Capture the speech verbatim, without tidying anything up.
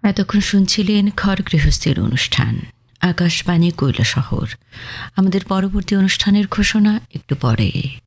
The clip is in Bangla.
এতক্ষণ শুনছিলেন ঘর গৃহস্থের অনুষ্ঠান আকাশবাণী কৈলাসহর। আমাদের পরবর্তী অনুষ্ঠানের ঘোষণা একটু পরে।